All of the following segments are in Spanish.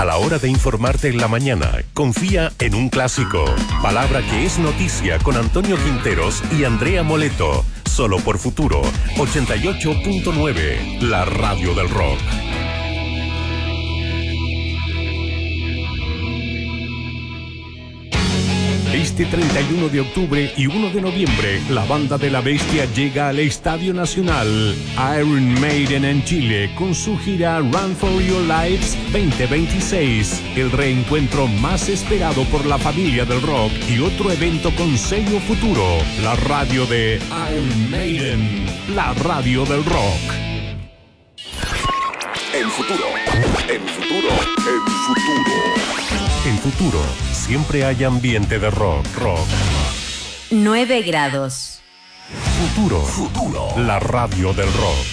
A la hora de informarte en la mañana, confía en un clásico. Palabra que es noticia con Antonio Quinteros y Andrea Moleto. Solo por Futuro 88.9, la radio del rock. Este 31 de octubre y 1 de noviembre, la banda de la bestia llega al Estadio Nacional Iron Maiden en Chile con su gira Run for Your Lives 2026, el reencuentro más esperado por la familia del rock y otro evento con sello Futuro, la radio de Iron Maiden, la radio del rock. En Futuro, en Futuro, en Futuro. En Futuro, siempre hay ambiente de rock. 9 grados. Futuro, la radio del rock.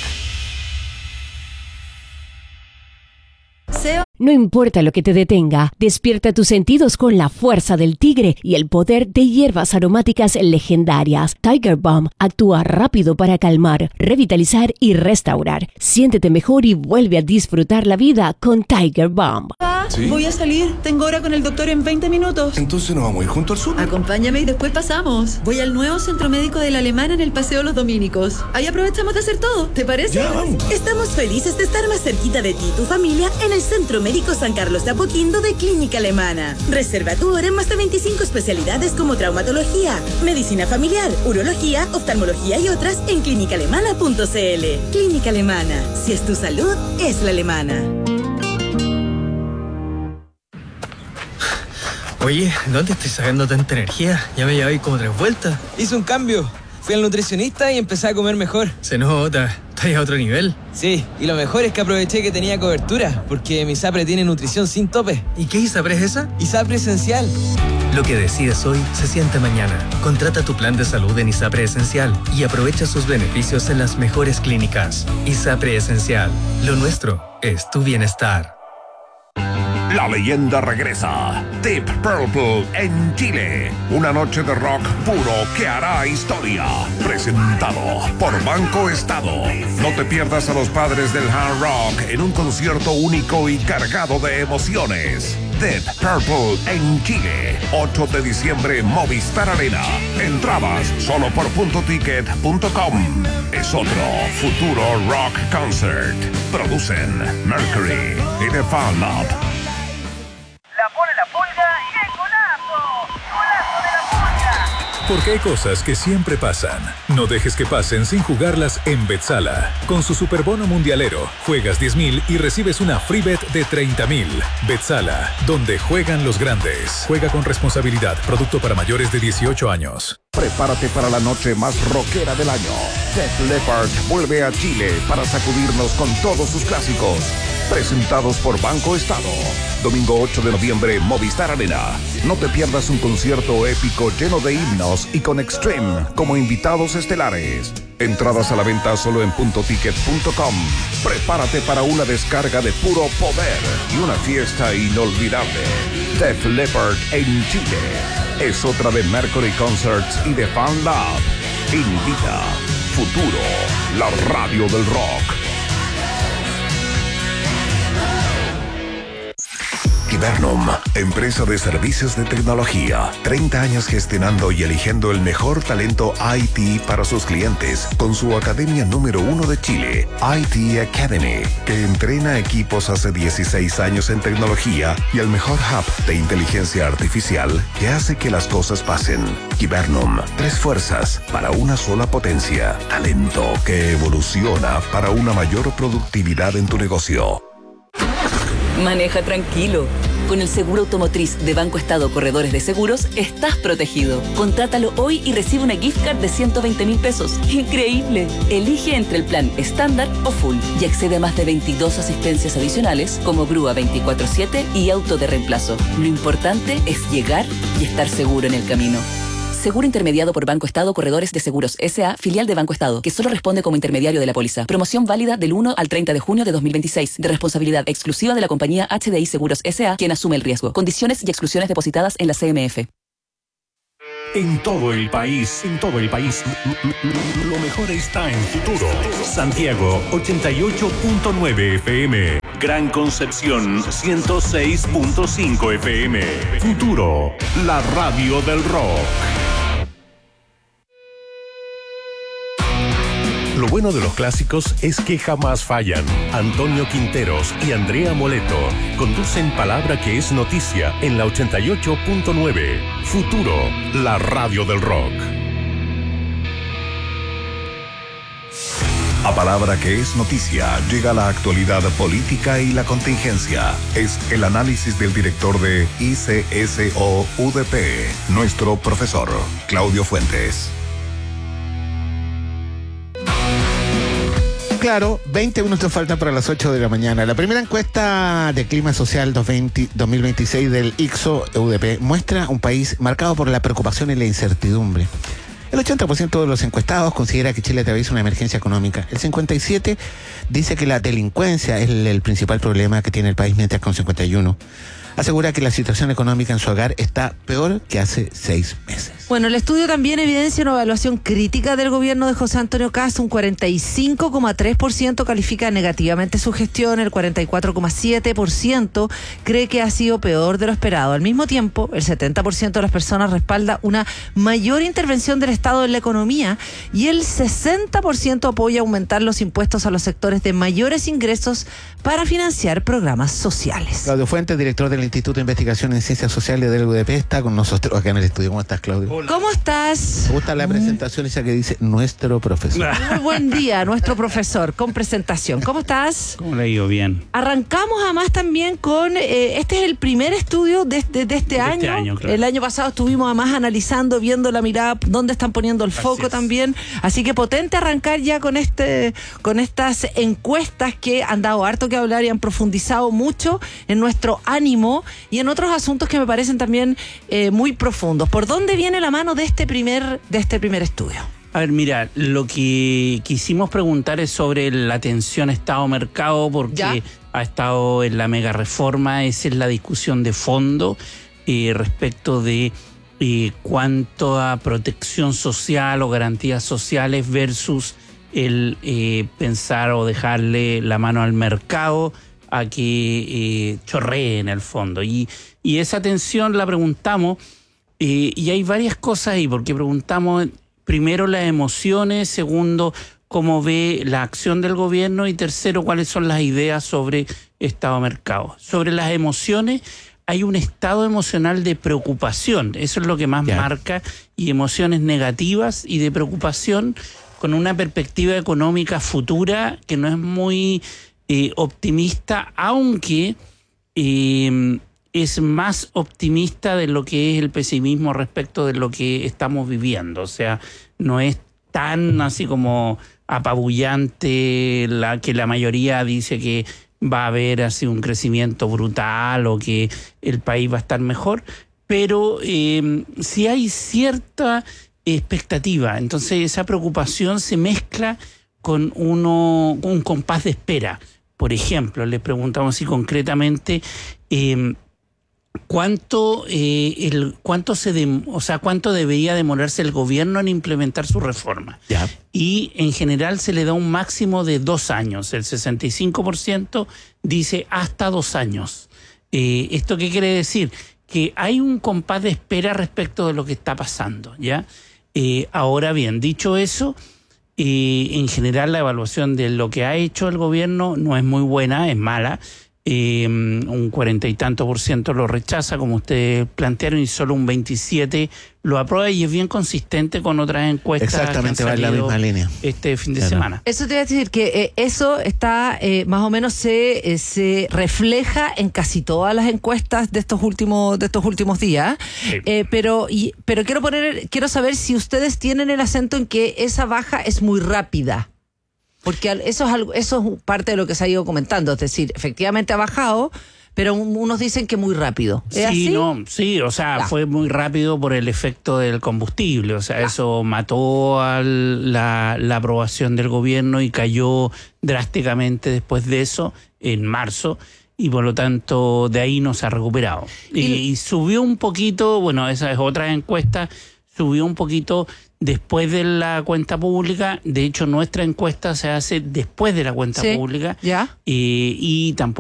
No importa lo que te detenga, despierta tus sentidos con la fuerza del tigre y el poder de hierbas aromáticas legendarias. Tiger Balm actúa rápido para calmar, revitalizar y restaurar. Siéntete mejor y vuelve a disfrutar la vida con Tiger Balm. ¿Sí? Voy a salir. Tengo hora con el doctor en 20 minutos. Entonces nos vamos a ir junto al sur. Acompáñame y después pasamos. Voy al nuevo centro médico de la Alemana en el Paseo Los Dominicos. Ahí aprovechamos de hacer todo. ¿Te parece? Ya, vamos. Estamos felices de estar más cerquita de ti y tu familia en el Centro Médico San Carlos de Apoquindo de Clínica Alemana. Reserva tu hora en más de 25 especialidades como traumatología, medicina familiar, urología, oftalmología y otras en clínicaalemana.cl. Clínica Alemana. Si es tu salud, es la alemana. Oye, ¿dónde estoy sacando tanta energía? Ya me llevé como 3 vueltas. Hice un cambio. Fui al nutricionista y empecé a comer mejor. Se nota, estás a otro nivel. Sí, y lo mejor es que aproveché que tenía cobertura, porque mi ISAPRE tiene nutrición sin tope. ¿Y qué ISAPRE es esa? ISAPRE Esencial. Lo que decides hoy se siente mañana. Contrata tu plan de salud en ISAPRE Esencial y aprovecha sus beneficios en las mejores clínicas. ISAPRE Esencial. Lo nuestro es tu bienestar. La leyenda regresa. Deep Purple en Chile. Una noche de rock puro que hará historia. Presentado por Banco Estado. No te pierdas a los padres del hard rock en un concierto único y cargado de emociones. Deep Purple en Chile. 8 de diciembre, Movistar Arena. Entradas solo por puntoticket.com. Es otro Futuro Rock Concert. Producen Mercury y The Fan Lab. La pone la pulga y el golazo. ¡Golazo de la pulga! Porque hay cosas que siempre pasan. No dejes que pasen sin jugarlas en Betsala. Con su superbono mundialero, juegas 10,000 y recibes una free bet de 30,000. Betsala, donde juegan los grandes. Juega con responsabilidad. Producto para mayores de 18 años. Prepárate para la noche más rockera del año. Def Leppard vuelve a Chile para sacudirnos con todos sus clásicos. Presentados por Banco Estado. Domingo 8 de noviembre, Movistar Arena. No te pierdas un concierto épico lleno de himnos y con Extreme como invitados estelares. Entradas a la venta solo en puntoticket.com. Prepárate para una descarga de puro poder y una fiesta inolvidable. Def Leppard en Chile. Es otra de Mercury Concerts y de Fan Lab. Invita Futuro, la radio del rock. Kibernum, empresa de servicios de tecnología. 30 años gestionando y eligiendo el mejor talento IT para sus clientes, con su academia número 1 de Chile, IT Academy, que entrena equipos hace 16 años en tecnología y el mejor hub de inteligencia artificial que hace que las cosas pasen. Kibernum, 3 fuerzas para una sola potencia. Talento que evoluciona para una mayor productividad en tu negocio. Maneja tranquilo. Con el seguro automotriz de Banco Estado Corredores de Seguros, estás protegido. Contrátalo hoy y recibe una gift card de 120,000 pesos. ¡Increíble! Elige entre el plan estándar o full y accede a más de 22 asistencias adicionales como grúa 24/7 y auto de reemplazo. Lo importante es llegar y estar seguro en el camino. Seguro intermediado por Banco Estado Corredores de Seguros S.A., filial de Banco Estado, que solo responde como intermediario de la póliza. Promoción válida del 1 al 30 de junio de 2026, de responsabilidad exclusiva de la compañía HDI Seguros S.A., quien asume el riesgo. Condiciones y exclusiones depositadas en la CMF. En todo el país, lo mejor está en Futuro. Santiago 88.9 FM. Gran Concepción 106.5 FM. Futuro, la radio del rock. Lo bueno de los clásicos es que jamás fallan. Antonio Quinteros y Andrea Moleto conducen Palabra que es noticia en la 88.9. Futuro, la radio del rock. A Palabra que es noticia llega la actualidad política y la contingencia. Es el análisis del director de ICSO UDP, nuestro profesor Claudio Fuentes. Claro, 20 minutos faltan para las 8 de la mañana. La primera encuesta de clima social 2026 del ICSO-UDP muestra un país marcado por la preocupación y la incertidumbre. El 80% de los encuestados considera que Chile atraviesa una emergencia económica. El 57% dice que la delincuencia es el principal problema que tiene el país, mientras que un 51% asegura que la situación económica en su hogar está peor que hace 6 meses. Bueno, el estudio también evidencia una evaluación crítica del gobierno de José Antonio Kast. Un 45,3% califica negativamente su gestión, el 44,7% cree que ha sido peor de lo esperado. Al mismo tiempo, el 70% de las personas respalda una mayor intervención del Estado en la economía y el 60% apoya aumentar los impuestos a los sectores de mayores ingresos para financiar programas sociales. Claudio Fuentes, director del Instituto de Investigación en Ciencias Sociales del UDP, está con nosotros acá en el estudio. ¿Cómo estás, Claudio? Hola. ¿Cómo estás? Me gusta la presentación esa que dice nuestro profesor. Muy buen día, nuestro profesor, con presentación. ¿Cómo estás? ¿Cómo le ha ido? Bien. Arrancamos además también con, este es el primer estudio de este año. Claro. El año pasado estuvimos además analizando, viendo la mirada, dónde están poniendo el foco también. Así que potente arrancar ya con estas encuestas que han dado harto que hablar y han profundizado mucho en nuestro ánimo y en otros asuntos que me parecen también muy profundos. ¿Por dónde viene la mano de este primer estudio? A ver, mira, lo que quisimos preguntar es sobre la tensión Estado-mercado, porque ¿ya? Ha estado en la mega reforma. Esa es la discusión de fondo respecto de cuánto a protección social o garantías sociales versus el pensar o dejarle la mano al mercado a que chorree en el fondo. Y esa tensión la preguntamos, y hay varias cosas ahí, porque preguntamos primero las emociones, segundo cómo ve la acción del gobierno y tercero cuáles son las ideas sobre Estado-mercado. Sobre las emociones, hay un estado emocional de preocupación, eso es lo que más marca, y emociones negativas y de preocupación con una perspectiva económica futura que no es muy optimista, aunque es más optimista de lo que es el pesimismo respecto de lo que estamos viviendo. O sea, no es tan así como apabullante que la mayoría dice que va a haber así un crecimiento brutal o que el país va a estar mejor, pero sí hay cierta expectativa. Entonces esa preocupación se mezcla con un compás de espera. Por ejemplo, le preguntamos así concretamente cuánto debería demorarse el gobierno en implementar su reforma. Ya. Y en general se le da un máximo de 2 años. El 65% dice hasta 2 años. ¿Esto qué quiere decir? Que hay un compás de espera respecto de lo que está pasando, ¿ya? Ahora bien, dicho eso, en general la evaluación de lo que ha hecho el gobierno no es muy buena, es mala. Un 40 y tanto % lo rechaza, como ustedes plantearon, y solo un 27% lo aprueba, y es bien consistente con otras encuestas. Exactamente, va en la misma línea este fin de semana. Eso te iba a decir que eso está más o menos se refleja en casi todas las encuestas de estos últimos días. Sí. Pero quiero saber si ustedes tienen el acento en que esa baja es muy rápida. Porque eso es parte de lo que se ha ido comentando, es decir, efectivamente ha bajado, pero unos dicen que muy rápido. ¿Es así? Fue muy rápido por el efecto del combustible, eso mató a la aprobación del gobierno y cayó drásticamente después de eso, en marzo, y por lo tanto de ahí no se ha recuperado. Y subió un poquito, bueno, esa es otra encuesta, subió un poquito después de la cuenta pública. De hecho, nuestra encuesta se hace después de la cuenta pública. ¿Ya? Y tampoco